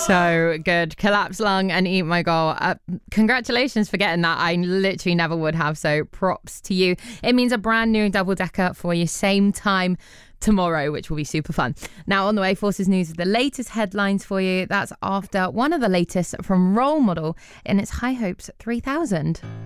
So good. Collapse lung and eat my goal. Congratulations for getting that. I literally never would have. So props to you. It means a brand new double decker for you same time tomorrow, which will be super fun. Now on the way, Forces News with the latest headlines for you. That's after one of the latest from Role Model in its High Hopes 3000.